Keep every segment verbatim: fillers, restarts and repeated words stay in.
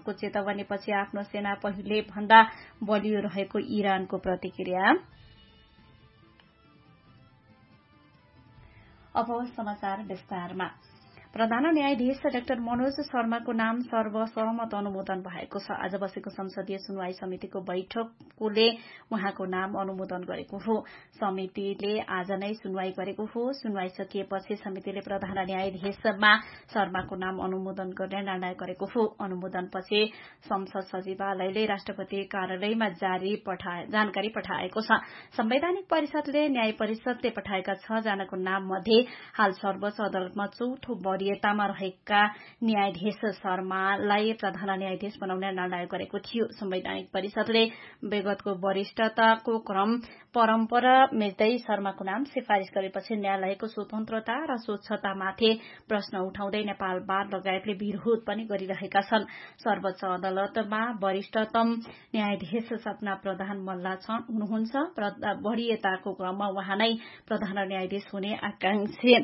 ट्रम्पको चेतावनीपछि आफ्नो सेना पहिले भन्दा बलियो रहेको इरानको प्रतिक्रिया। अब समाचार विस्तारमा। प्रधान न्यायाधीश डाक्टर मनोज शर्माको नाम सर्वसहमत अनुमोदन भएको छ। आज बसेको संसदीय सुनवाई समितिको बैठकले उहाँको नाम अनुमोदन गरेको हो। समितिले आज नै सुनवाई गरेको हो। सुनवाई सकिएपछि समितिले प्रधान न्यायाधीशमा शर्माको नाम अनुमोदन गर्ने निर्णय गरेको हो। अनुमोदनपछि संसद सचिवालयले राष्ट्रपति कार्यालयमा जारी जानकारी पठाएको छ। संवैधानिक परिषदले न्याय परिषदले पठाएका छ जनाको नाम मध्ये हाल सर्वोच्च अदालतमा चौथो वरियतामा रहेका न्यायाधीश शर्मालाई प्रधान न्यायाधीश बनाउने निर्णय गरेको थियो। संवैधानिक परिषदले विगतको वरिष्ठताको क्रम परम्परा मेच्दै शर्माको नाम सिफारिश गरेपछि न्यायालयको स्वतन्त्रता र स्वच्छतामाथि प्रश्न उठाउँदै नेपाल बार लगायतले विरोध पनि गरिरहेका छन्। सर्वोच्च अदालतमा वरिष्ठतम न्यायाधीश सपना प्रधान मल्ल हुनुहुन्छ। वरियताको क्रममा उहाँ नै प्रधान न्यायाधीश हुने आकांक्षी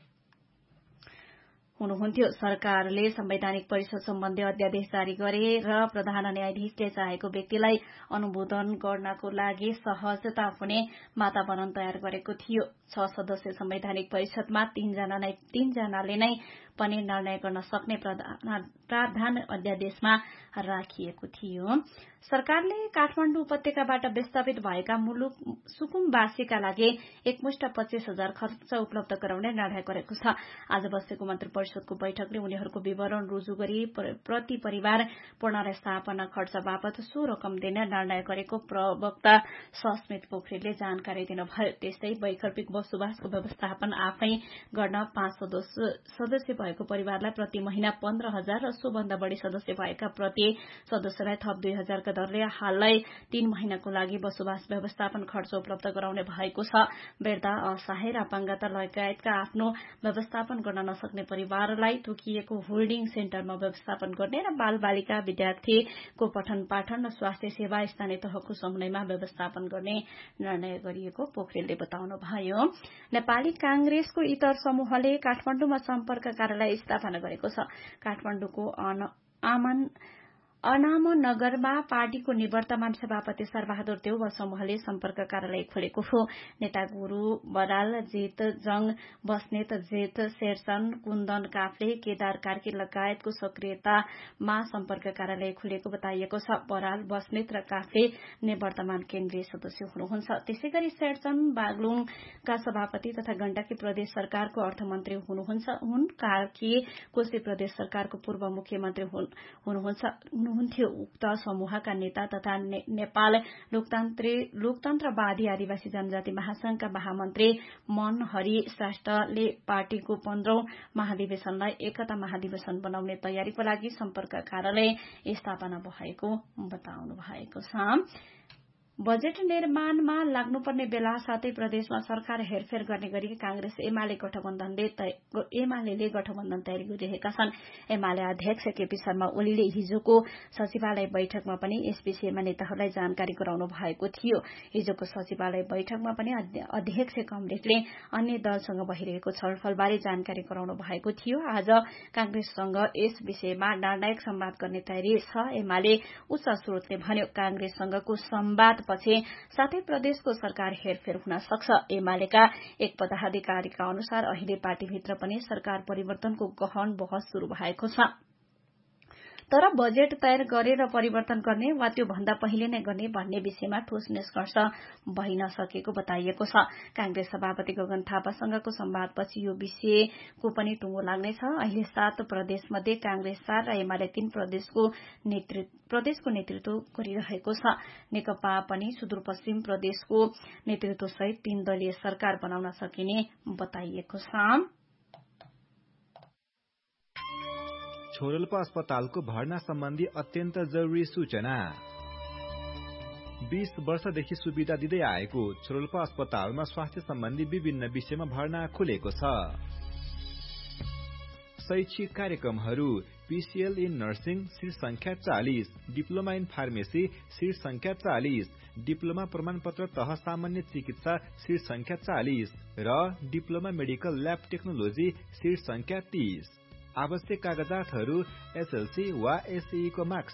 हुनुहुन्थ्यो। सरकारले संवैधानिक परिषद सम्बन्धी अध्यादेश जारी गरे र प्रधान न्यायाधीशले चाहेको व्यक्तिलाई अनुमोदन गर्नको लागि सहजता हुने वातावरण तयार गरेको थियो। छ सदस्यीय संवैधानिक परिषदमा तीनजना नै तीनजनाले नै पनि निर्णय गर्न सक्ने प्रावधान अध्यादेशमा राखिएको थियो। सरकारले काठमाडौँ उपत्यकाबाट विस्थापित भएका मुलुक सुकुमवासीका लागि एकमुष्ट पच्चीस हजार खर्च उपलब्ध गराउने निर्णय गरेको छ। आज बसेको मन्त्री परिषदको बैठकले उनीहरूको विवरण रुजु गरी प्रति परिवार पुनर्स्थापना खर्च बापत सो रकम दिने निर्णय गरेको प्रवक्ता सस्मित पोखरेलले जानकारी दिनुभयो। त्यस्तै वैकल्पिक बसोबासको व्यवस्थापन आफै गर्न पाँच सदस्य भएको परिवारलाई प्रति महिना पन्ध्र हजार र सोभन्दा बढ़ी सदस्य भएका प्रति सदस्यलाई थप दुई हजारका दरले हालै तीन महिनाको लागि बसोबास व्यवस्थापन खर्च उपलब्ध गराउने भएको छ। वृद्ध, असहाय र अपाङ्गता लगायतका आफ्नो व्यवस्थापन गर्न नसक्ने परिवारलाई तोकिएको होल्डिङ सेन्टरमा व्यवस्थापन गर्ने र बाल बालिका विद्यार्थीको पठन पाठन र स्वास्थ्य सेवा स्थानीय तहको समन्वयमा व्यवस्थापन गर्ने निर्णय गरिएको पोखरेलले बताउनुभयो। नेपाली कांग्रेसको इतर समूहले काठमाडौँमा सम्पर्क कार्यालय स्थापना गरेको छ। काठमाडौँको आमन अनाम नगरमा पार्टीको निवर्तमान सभापति सरबहादुर देउवा समूहले सम्पर्क कार्यालय खोलेको हो। नेता गुरू बराल, जित जङ बस्नेत, जेठ शेरचन, कुन्दन काफ्ले, केदार कार्की लगायतको सक्रियतामा सम्पर्क कार्यालय खोलेको बताइएको छ। बराल, बस्नेत र काफ्ले निवर्तमान केन्द्रीय सदस्य हुनुहुन्छ। त्यसै गरी शेरचन बागलुङका सभापति तथा गण्डकी प्रदेश सरकारको अर्थमन्त्री हुनुहुन्छ। हुन कार्की कोशी प्रदेश सरकारको पूर्व मुख्यमन्त्री हुनुहुन्छ हुनुहुन्थ्यो। उक्त समूहका नेता तथा नेपाल लोकतन्त्रवादी आदिवासी जनजाति महासंघका महामन्त्री मनहरी श्रेष्ठले पार्टीको पन्ध्रौं महाधिवेशनलाई एकता महाधिवेशन बनाउने तयारीको लागि सम्पर्क कार्यालय स्थापना भएको बताउनु भएको छ। बजेट निर्माणमा लाग्नुपर्ने बेला साथै प्रदेशमा सरकार हेरफेर गर्ने गरी कांग्रेस एमाले गठबन्धनले एमाले गठबन्धन तयारी गरिरहेका छन्। एमाले अध्यक्ष केपी शर्मा ओलीले हिजोको सचिवालय बैठकमा पनि यस विषयमा नेताहरूलाई जानकारी गराउनु भएको थियो। हिजोको सचिवालय बैठकमा पनि अध्यक्ष कमरेडले अन्य दलसँग भइरहेको छलफलबारे जानकारी गराउनु भएको थियो। आज कांग्रेससँग यस विषयमा निर्णायक संवाद गर्ने तयारी छ। एमाले उच्च स्रोतले भन्यो कांग्रेससँगको संवाद पछि साथै प्रदेशको सरकार हेरफेर हुन सक्छ। एमालेका एक पदाधिकारीका अनुसार अहिले पार्टीभित्र पनि सरकार परिवर्तनको गहन बहस शुरू भएको छ। तर बजेट तयार गरेर परिवर्तन गर्ने वा त्यो भन्दा पहिले नै गर्ने भन्ने विषयमा ठोस निष्कर्ष भइ नसकेको बताइएको छ। कांग्रेस सभापति गगन थापासँगको संवादपछि यो विषयको पनि टुङ्गो लाग्नेछ। अहिले सात प्रदेशमध्ये कांग्रेस चार र एमाले तीन प्रदेशको प्रदेशको नेतृत्व गरिरहेको छ। नेकपा पनि सुदूरपश्चिम प्रदेशको नेतृत्वसहित तीन दलीय सरकार बनाउन सकिने बताइएको छ। छोरोल्पा अस्पतालको भर्ना सम्बन्धी अत्यन्त जरुरी सूचना। बीस वर्षदेखि सुविधा दिँदै आएको छोरोल्पा अस्पतालमा स्वास्थ्य सम्बन्धी विभिन्न विषयमा भर्ना खुलेको छ। शैक्षिक कार्यक्रमहरू पीसीएल इन नर्सिङ शीर्ष संख्या चालीस, डिप्लोमा इन फार्मेसी शीर्ष संख्या चालीस, डिप्लोमा प्रमाणपत्र तह सामान्य चिकित्सा शीर्ष संख्या चालीस र डिप्लोमा मेडिकल ल्याब टेक्नोलोजी शीर्ष संख्या तीस। आवश्यक कागजातहरू एसएलसी वा एसई को मार्क्स